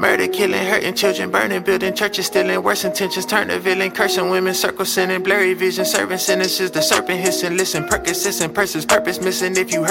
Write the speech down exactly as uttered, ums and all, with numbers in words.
Murder, killing, hurting children, burning, building churches, stealing, worse intentions, turn to villain, cursing women, circle sending, blurry vision, serving sentences, the serpent hissing, listen, Percocets and purses, purpose missing. If you hurt